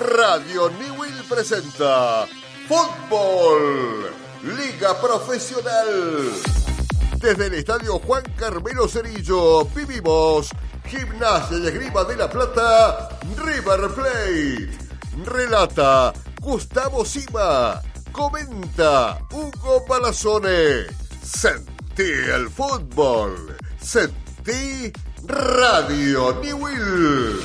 Radio Newell presenta Fútbol, Liga Profesional. Desde el Estadio Juan Carmelo Cerillo vivimos Gimnasia y Esgrima de La Plata, River Plate. Relata Gustavo Sima. Comenta Hugo Palazone. Sentí el fútbol. Sentí Radio Newell.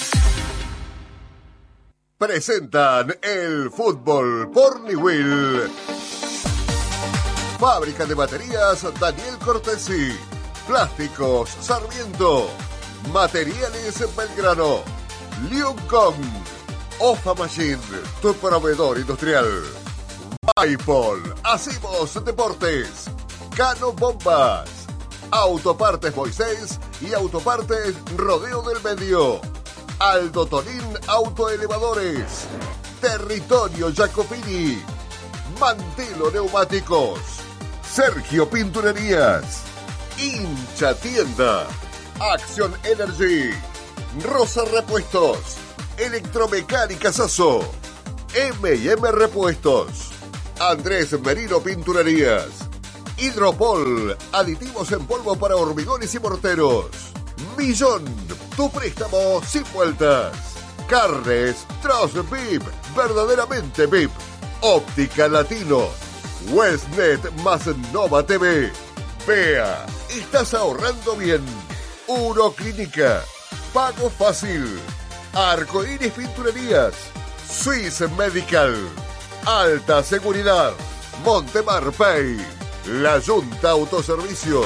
Presentan el fútbol por Newell. Fábrica de baterías Daniel Cortesi. Plásticos Sarmiento. Materiales Belgrano. Liuncon. Ofa Machine, tu proveedor industrial. Maipol, hacemos deportes. Cano Bombas. Autopartes Moisés y Autopartes Rodeo del Medio. Aldo Tonín Autoelevadores. Territorio Jacopini. Mantelo Neumáticos. Sergio Pinturerías. Hincha Tienda. Action Energy. Rosa Repuestos. Electromecánica Sasso. M&M Repuestos. Andrés Merino Pinturerías. Hidropol. Aditivos en polvo para hormigones y morteros. Millón. Tu préstamo sin vueltas. Carnes Troz VIP. Verdaderamente VIP. Óptica Latino. Westnet más Nova TV. Vea. Estás ahorrando bien. Uroclínica. Pago fácil. Arcoíris Pinturerías. Swiss Medical. Alta Seguridad. Montemar Pay. La Junta Autoservicio.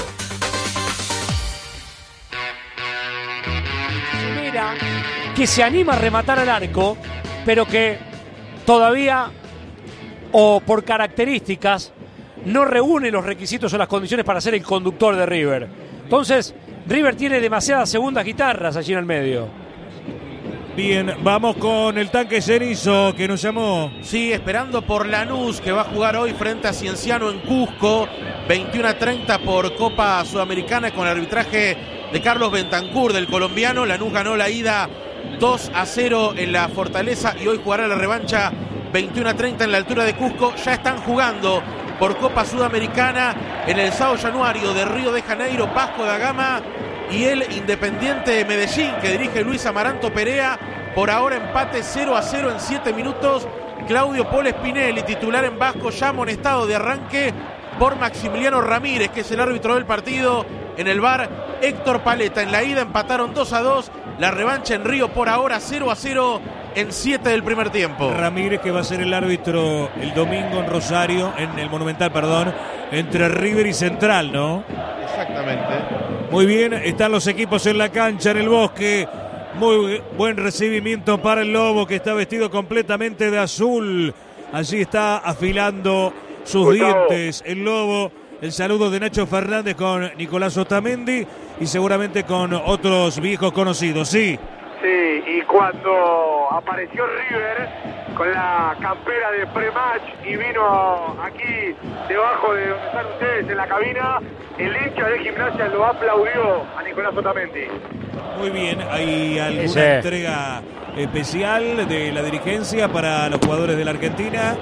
Que se anima a rematar al arco, pero que todavía, o por características, no reúne los requisitos o las condiciones para ser el conductor de River. Entonces, River tiene demasiadas segundas guitarras allí en el medio. Bien, vamos con el tanque Cenizo que nos llamó. Sí, esperando por Lanús, que va a jugar hoy frente a Cienciano en Cusco, 21-30 por Copa Sudamericana con el arbitraje de Carlos Bentancur, del colombiano. Lanús ganó la ida 2-0 en la Fortaleza y hoy jugará la revancha 21-30 en la altura de Cusco. Ya están jugando por Copa Sudamericana en el São Januário de Río de Janeiro, Vasco da Gama y el Independiente de Medellín, que dirige Luis Amaranto Perea. Por ahora empate 0-0 en 7 minutos. Claudio Paul Spinelli, titular en Vasco, ya amonestado de arranque por Maximiliano Ramírez, que es el árbitro del partido. En el VAR, Héctor Paleta. En la ida empataron 2-2. La revancha en Río por ahora 0-0 en 7 del primer tiempo. Ramírez, que va a ser el árbitro el domingo en Rosario, en el Monumental, perdón, entre River y Central, ¿no? Exactamente. Muy bien, están los equipos en la cancha, en el Bosque. Muy buen recibimiento para el Lobo, que está vestido completamente de azul. Allí está afilando sus dientes el Lobo. El saludo de Nacho Fernández con Nicolás Otamendi y seguramente con otros viejos conocidos, ¿sí? Sí, y cuando apareció River con la campera de pre-match y vino aquí debajo de donde están ustedes en la cabina, el hincha de Gimnasia lo aplaudió a Nicolás Otamendi. Muy bien, ¿hay alguna entrega especial de la dirigencia para los jugadores de la Argentina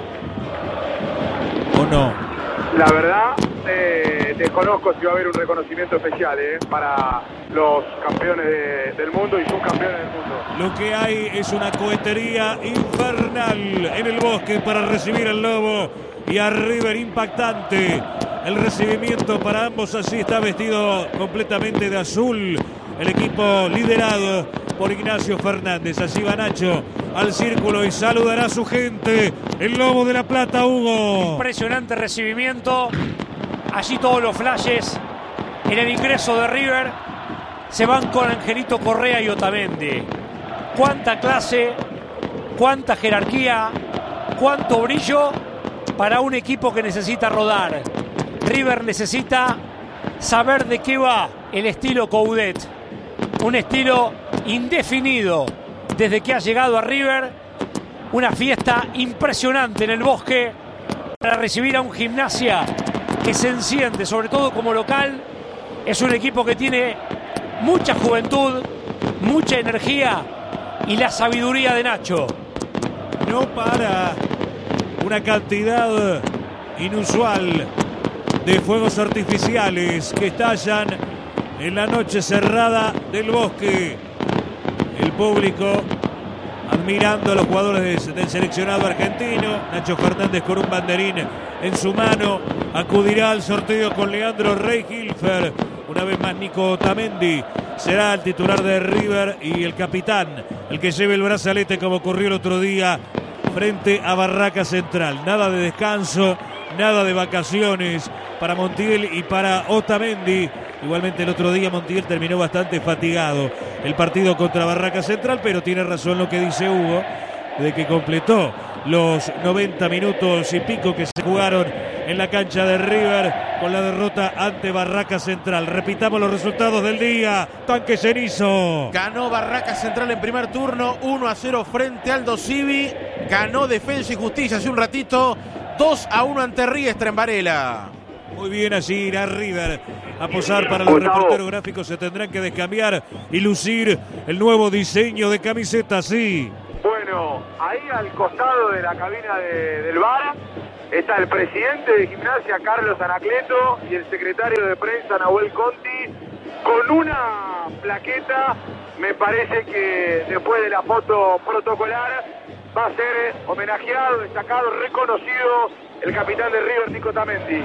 o no? La verdad, desconozco si va a haber un reconocimiento especial para los campeones del mundo y subcampeones del mundo. Lo que hay es una cohetería infernal en el Bosque para recibir al Lobo y a River. Impactante el recibimiento para ambos. Así está vestido completamente de azul el equipo liderado por Ignacio Fernández. Allí va Nacho al círculo y saludará a su gente. El Lobo de La Plata, Hugo. Impresionante recibimiento. Allí todos los flashes en el ingreso de River se van con Angelito Correa y Otamendi. Cuánta clase, cuánta jerarquía, cuánto brillo para un equipo que necesita rodar. River necesita saber de qué va el estilo Coudet. Un estilo indefinido desde que ha llegado a River. Una fiesta impresionante en el Bosque para recibir a un Gimnasia que se enciende, sobre todo como local. Es un equipo que tiene mucha juventud, mucha energía y la sabiduría de Nacho. no para una cantidad inusual de fuegos artificiales que estallan en la noche cerrada del Bosque. El público admirando a los jugadores del seleccionado argentino. Nacho Fernández con un banderín en su mano acudirá al sorteo con Leandro Rey-Hilfer. Una vez más Nico Otamendi será el titular de River y el capitán, el que lleve el brazalete como ocurrió el otro día frente a Barraca Central. Nada de descanso, nada de vacaciones para Montiel y para Otamendi. Igualmente el otro día Montiel terminó bastante fatigado el partido contra Barraca Central, pero tiene razón lo que dice Hugo, de que completó los 90 minutos y pico que se jugaron en la cancha de River con la derrota ante Barraca Central. Repitamos los resultados del día. Tanque Cenizo. Ganó Barraca Central en primer turno 1-0 frente al Aldo Civi. Ganó Defensa y Justicia hace un ratito 2-1 ante Riestra en Varela. Muy bien, allí irá River a posar para los reporteros gráficos. Se tendrán que descambiar y lucir el nuevo diseño de camiseta, sí. Bueno, ahí al costado de la cabina del bar está el presidente de Gimnasia, Carlos Anacleto, y el secretario de prensa, Nahuel Conti, con una plaqueta. Me parece que después de la foto protocolar va a ser homenajeado, destacado, reconocido el capitán de River, Nico Otamendi.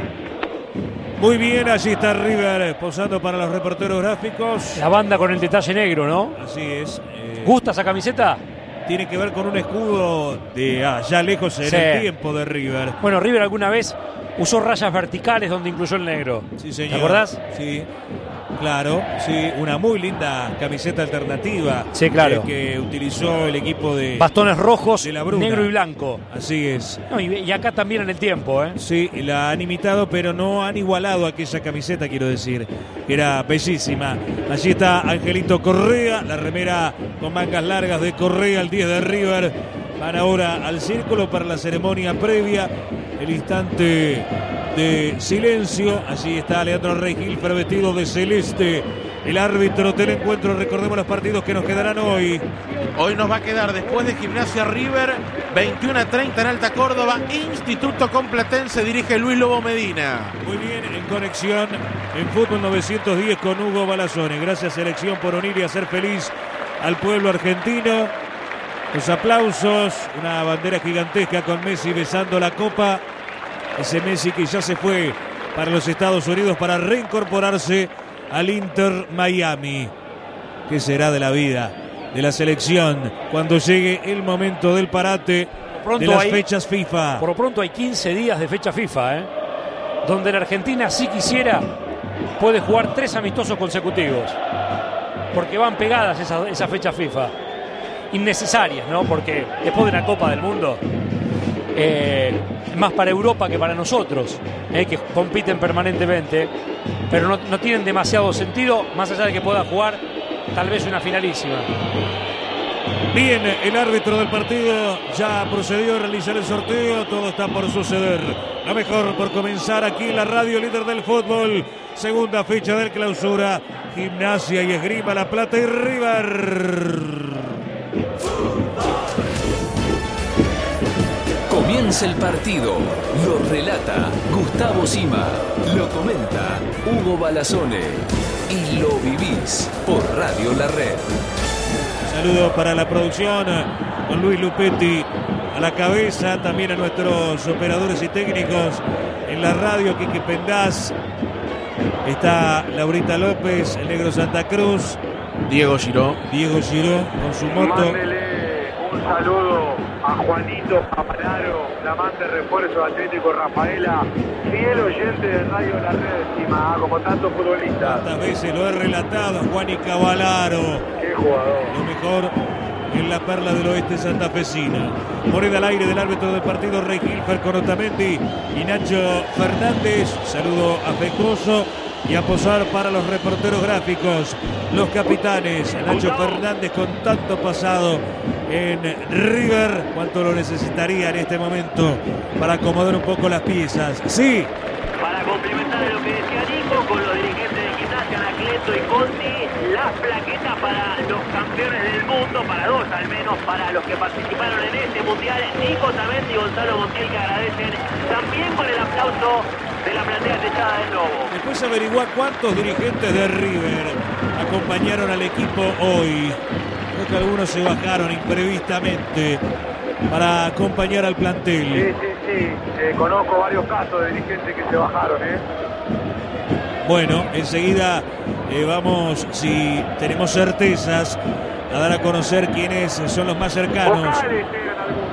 Muy bien, allí está River posando para los reporteros gráficos. La banda con el detalle negro, ¿no? Así es. ¿Gusta esa camiseta? Tiene que ver con un escudo de allá lejos en el tiempo de River. Bueno, River alguna vez usó rayas verticales donde incluyó el negro. Sí, señor. ¿Te acordás? Sí, claro. Sí, una muy linda camiseta alternativa. Sí, claro. Que utilizó el equipo de bastones rojos, de la Bruna. Negro y blanco. Así es. No, y acá también en el tiempo, ¿eh? Sí, la han imitado, pero no han igualado aquella camiseta, quiero decir. Era bellísima. Allí está Angelito Correa, la remera con mangas largas de Correa, el 10 de River. Van ahora al círculo para la ceremonia previa. El instante de silencio. Allí está Leandro Rey-Hilfer vestido de celeste. El árbitro del encuentro. Recordemos los partidos que nos quedarán hoy. Hoy nos va a quedar después de Gimnasia River, 21:30 en Alta Córdoba, Instituto Complutense, dirige Luis Lobo Medina. Muy bien, en conexión en Fútbol 910 con Hugo Balazone. Gracias, selección, por unir y hacer feliz al pueblo argentino. Los aplausos, una bandera gigantesca con Messi besando la copa. Ese Messi que ya se fue para los Estados Unidos para reincorporarse al Inter Miami. ¿Qué será de la vida de la selección cuando llegue el momento del parate de las fechas FIFA? Por lo pronto hay 15 días de fecha FIFA, donde la Argentina, si quisiera, puede jugar 3 amistosos consecutivos, porque van pegadas esas fechas FIFA. Innecesarias, ¿no? Porque después de una Copa del Mundo, más para Europa que para nosotros, que compiten permanentemente, pero no tienen demasiado sentido, más allá de que pueda jugar tal vez una finalísima. Bien, el árbitro del partido ya procedió a realizar el sorteo, todo está por suceder. Lo mejor por comenzar aquí en la radio líder del fútbol. Segunda fecha del clausura, Gimnasia y Esgrima La Plata y River. Comienza el partido, lo relata Gustavo Sima, lo comenta Hugo Balazone y lo vivís por Radio La Red. Saludos para la producción con Luis Lupetti a la cabeza, también a nuestros operadores y técnicos en la radio, Quique Pendaz, está Laurita López, el Negro Santa Cruz, Diego Giró con su moto. Mándele un saludo a Juanito Cavalaro, la amante de refuerzo Atlético Rafaela, fiel oyente de Radio La Red, encima, como tantos futbolistas. Tantas veces lo he relatado, Juan y Cavalaro. Qué jugador. Lo mejor en la perla del oeste santafesina. Moneda al aire del árbitro del partido, Rey-Hilfer con Otamendi y Nacho Fernández. Saludo afectuoso y a posar para los reporteros gráficos, los capitanes. Nacho Fernández con tanto pasado en River, cuánto lo necesitaría en este momento para acomodar un poco las piezas. Sí. Para complementar lo que decía Nico, con los dirigentes de Gimnasia, Anacleto Benedetto y Conti las plaquetas para los campeones del mundo, para dos al menos, para los que participaron en este mundial, Nico Otamendi y Gonzalo Montiel, que agradecen también con el aplauso de la platea techada del Lobo. Después averiguá cuántos dirigentes de River acompañaron al equipo hoy. Creo que algunos se bajaron imprevistamente para acompañar al plantel. Sí. Conozco varios casos de dirigentes que se bajaron, Bueno, enseguida vamos, si tenemos certezas, a dar a conocer quiénes son los más cercanos. Vocales eran algunos.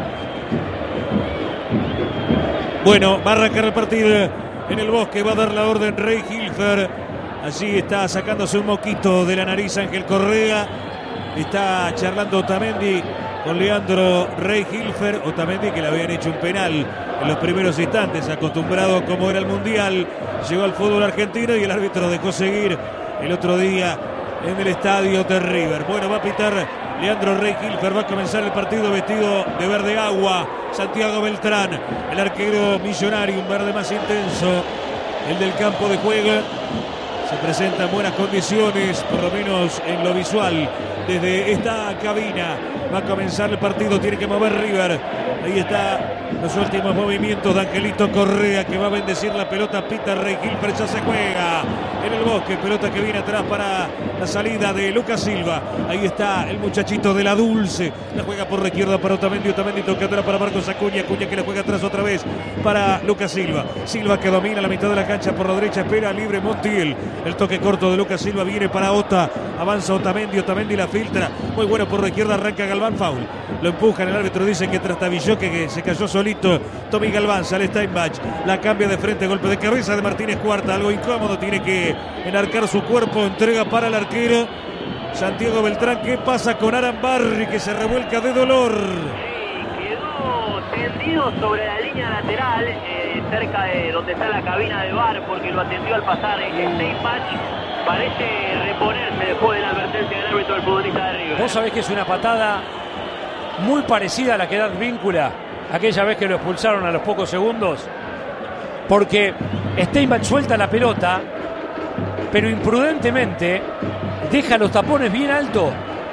Bueno, va a arrancar el partido en el Bosque, va a dar la orden Rey Hilfer. Allí está sacándose un moquito de la nariz Ángel Correa. Está charlando Otamendi con Leandro Rey Hilfer. Otamendi, que le habían hecho un penal en los primeros instantes, acostumbrado como era el Mundial, llegó al fútbol argentino y el árbitro dejó seguir el otro día en el estadio de River. Bueno, va a pitar Leandro Rey Hilfer, va a comenzar el partido vestido de verde agua. Santiago Beltrán, el arquero millonario, un verde más intenso, el del campo de juego. Se presenta en buenas condiciones, por lo menos en lo visual, desde esta cabina. Va a comenzar el partido, tiene que mover River. Ahí está los últimos movimientos de Angelito Correa, que va a bendecir la pelota. Pita Rey Hilfer, ya se juega en el Bosque. Pelota que viene atrás para la salida de Lucas Silva. Ahí está el muchachito de la Dulce. La juega por la izquierda para Otamendi. Otamendi toca atrás para Marcos Acuña. Acuña que le juega atrás otra vez para Lucas Silva. Silva que domina la mitad de la cancha por la derecha. Espera libre Montiel. El toque corto de Lucas Silva viene para Ota. Avanza Otamendi. Otamendi la filtra. Muy bueno por la izquierda. Arranca Galván. Foul. Lo empujan. El árbitro dice que trastabilló, que se cayó solito. Tommy Galván sale Steinbach. La cambia de frente. Golpe de cabeza de Martínez Cuarta. Algo incómodo. Tiene que enarcar su cuerpo. Entrega para el arquero Santiago Beltrán. ¿Qué pasa con Arambarri, que se revuelca de dolor? Quedó tendido sobre la línea lateral, cerca de donde está la cabina de VAR, porque lo atendió al pasar Steinbach. Parece reponerse después de la advertencia del árbitro del futbolista de River. Vos sabés que es una patada muy parecida a la que da Advíncula aquella vez que lo expulsaron a los pocos segundos, porque Steinbach suelta la pelota, pero imprudentemente deja los tapones bien alto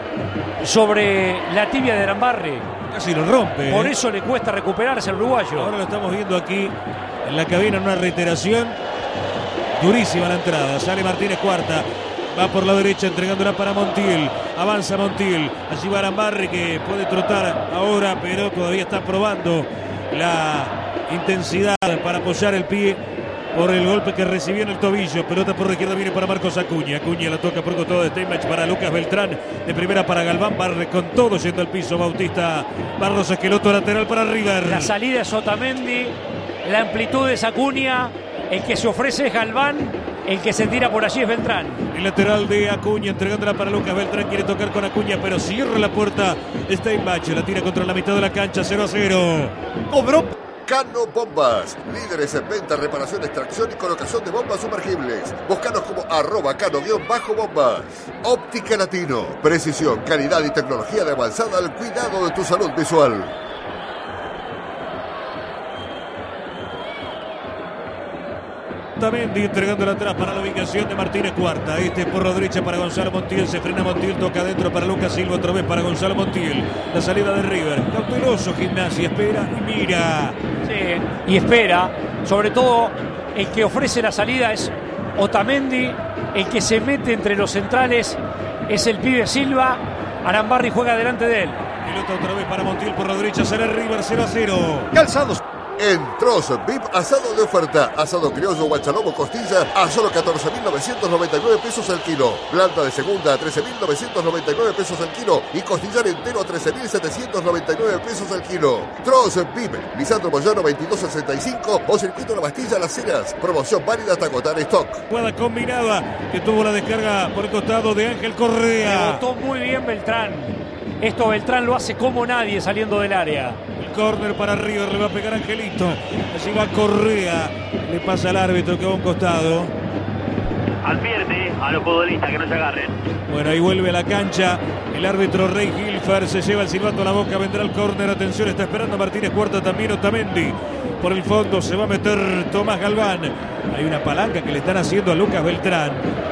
sobre la tibia de Arambarri. Casi lo rompe. Por eso le cuesta recuperarse al uruguayo. Ahora lo estamos viendo aquí en la cabina en una reiteración. Durísima la entrada. Sale Martínez Cuarta. Va por la derecha entregándola para Montiel. Avanza Montiel. Allí va Arambarri, que puede trotar ahora, pero todavía está probando la intensidad para apoyar el pie por el golpe que recibió en el tobillo. Pelota por la izquierda viene para Marcos Acuña. Acuña la toca por costado de Steinbach para Lucas Beltrán. De primera para Galván. Barre con todo yendo al piso Bautista Barros. Esqueloto lateral para River. La salida es Otamendi. La amplitud es Acuña. El que se ofrece es Galván. El que se tira por allí es Beltrán. El lateral de Acuña entregándola para Lucas Beltrán. Quiere tocar con Acuña, pero cierra la puerta Steinbach. La tira contra la mitad de la cancha. 0-0. Cobró Cano Bombas, líderes en venta, reparación, extracción y colocación de bombas sumergibles. Búscanos como @cano_bombas. Óptica Latino, precisión, calidad y tecnología de avanzada al cuidado de tu salud visual. Otamendi entregándola atrás para la ubicación de Martínez Cuarta. Este por la derecha para Gonzalo Montiel. Se frena Montiel, toca adentro para Lucas Silva. Otra vez para Gonzalo Montiel. La salida de River. Cauteloso Gimnasia. Espera y mira. Sí, y espera. Sobre todo el que ofrece la salida es Otamendi. El que se mete entre los centrales es el pibe Silva. Arambarri juega delante de él. Pelota otra vez para Montiel por la derecha. Sale River 0-0. Calzados. En Troz VIP, asado de oferta. Asado criollo, guachalomo, costilla a solo 14.999 pesos al kilo. Planta de segunda a 13.999 pesos al kilo. Y costillar entero a 13.799 pesos al kilo. Troz VIP, Lisandro Moyano 2265 o Circuito La Bastilla Las Heras. Promoción válida hasta agotar stock. Jugada combinada que tuvo la descarga por el costado de Ángel Correa. Rebotó muy bien Beltrán. Esto Beltrán lo hace como nadie saliendo del área. El córner para River, le va a pegar Angelito. Allí va Correa. Le pasa al árbitro que va a un costado. Advierte a los futbolistas que no se agarren. Bueno, ahí vuelve a la cancha el árbitro Rey Hilfer. Se lleva el silbato a la boca. Vendrá el córner. Atención, está esperando Martínez Cuarta también. Otamendi. Por el fondo se va a meter Tomás Galván. Hay una palanca que le están haciendo a Lucas Beltrán.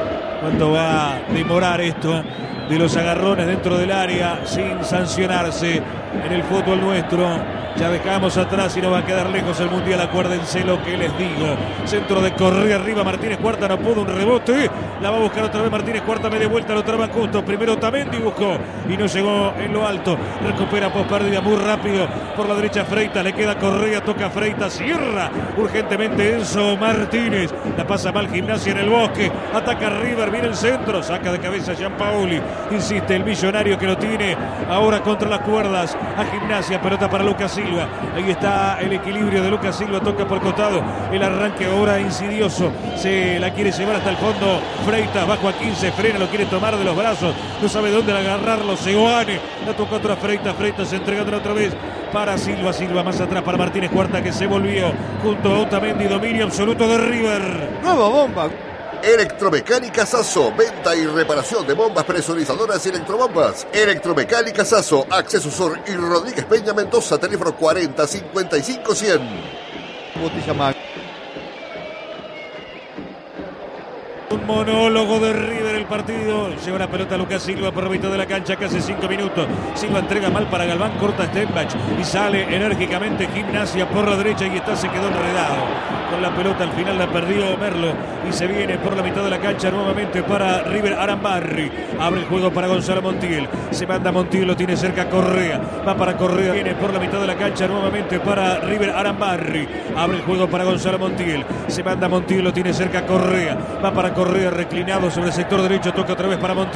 cuánto va a demorar esto de los agarrones dentro del área sin sancionarse en el fútbol nuestro. Ya dejamos atrás y no va a quedar lejos el Mundial, acuérdense lo que les digo. Centro de Correa, arriba Martínez Cuarta, no pudo, un rebote. La va a buscar otra vez Martínez Cuarta, media vuelta, lo traba justo. Primero Otamendi buscó y no llegó en lo alto. Recupera post pérdida muy rápido por la derecha Freitas, le queda Correa, toca Freitas, cierra urgentemente Enzo Martínez. La pasa mal Gimnasia en el Bosque, ataca River, viene el centro, saca de cabeza Gianpaoli. Insiste el millonario que lo tiene ahora contra las cuerdas a Gimnasia, pelota para Lucas Silva. Ahí está el equilibrio de Lucas Silva, toca por costado, el arranque ahora insidioso, se la quiere llevar hasta el fondo Freitas, bajo a 15, frena, lo quiere tomar de los brazos, no sabe dónde agarrarlo, Seoane, la tocó otra Freitas entregándola otra vez para Silva, Silva más atrás para Martínez Cuarta que se volvió junto a Otamendi, dominio absoluto de River. Nueva bomba. Electromecánica Sasso, venta y reparación de bombas presurizadoras y electrobombas. Electromecánica Sasso, Acceso Sur y Rodríguez Peña Mendoza, teléfono 40 55 100. Botella más. Un monólogo de River el partido. Lleva la pelota Lucas Silva por mitad de la cancha, casi 5 minutos. Silva entrega mal para Galván, corta Stenbach y sale enérgicamente Gimnasia por la derecha y se quedó enredado con la pelota. Al final la perdió Merlo y se viene por la mitad de la cancha nuevamente para River. Arambarri abre el juego para Gonzalo Montiel. Se manda Montiel, lo tiene cerca Correa. Va para Correa, viene por la mitad de la cancha nuevamente para River. Arambarri abre el juego para Gonzalo Montiel. Se manda Montiel, lo tiene cerca Correa. Va para Correa reclinado sobre el sector derecho, toca otra vez para Montiel.